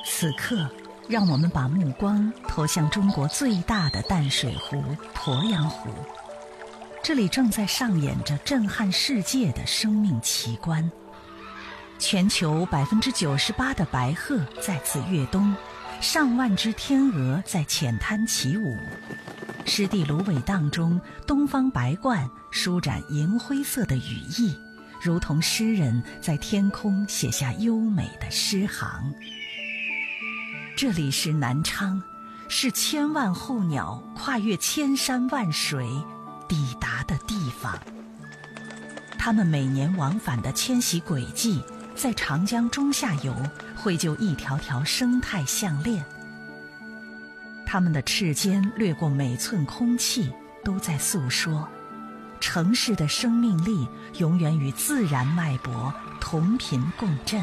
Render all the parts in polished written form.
此刻，让我们把目光投向中国最大的淡水湖鄱阳湖，这里正在上演着震撼世界的生命奇观。全球98%的白鹤在此跃冬，上万只天鹅在浅滩起舞。湿地芦苇荡中，东方白鹳舒展银灰色的羽翼，如同诗人在天空写下优美的诗行。这里是南昌，是千万候鸟跨越千山万水抵达的地方。它们每年往返的迁徙轨迹，在长江中下游绘就一条条生态项链。它们的翅尖掠过每寸空气，都在诉说城市的生命力永远与自然脉搏同频共振。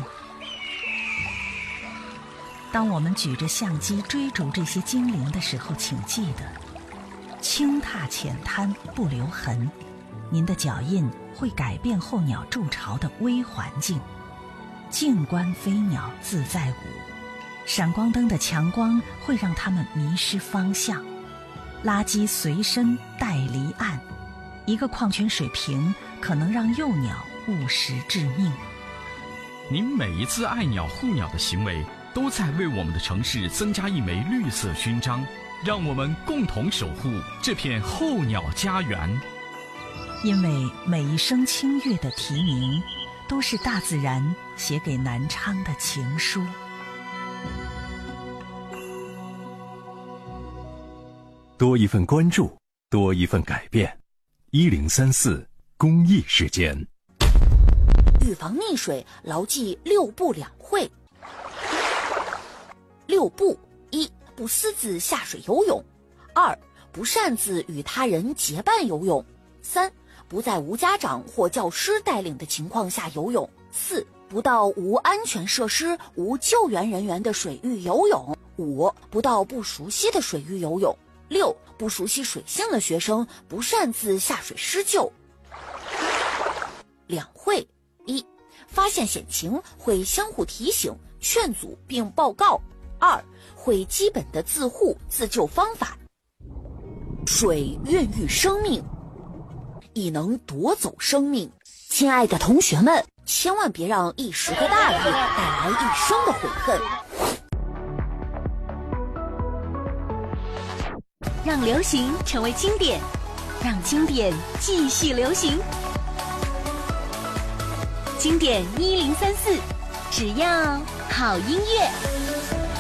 当我们举着相机追逐这些精灵的时候，请记得轻踏浅滩不留痕，您的脚印会改变候鸟筑巢的微环境。静观飞鸟自在舞，闪光灯的强光会让它们迷失方向。垃圾随身带离岸，一个矿泉水瓶可能让幼鸟误食致命。 您每一次爱鸟护鸟的行为，都在为我们的城市增加一枚绿色勋章，让我们共同守护这片候鸟家园。 因为每一声清越的啼鸣，都是大自然写给南昌的情书。 多一份关注，多一份改变。1034公益时间。 预防溺水，牢记6不2会。6不：1. 不私自下水游泳； 2. 不擅自与他人结伴游泳； 3. 不在无家长或教师带领的情况下游泳； 4. 不到无安全设施、无救援人员的水域游泳； 5. 不到不熟悉的水域游泳； 6. 不熟悉水性的学生不擅自下水施救。2会：1. 发现险情会相互提醒、劝阻并报告； 2. 会基本的自护自救方法。水孕育生命，亦能夺走生命。亲爱的同学们，千万别让一时的大意带来一生的悔恨。 让流行成为经典，让经典继续流行。经典1034，只要好音乐。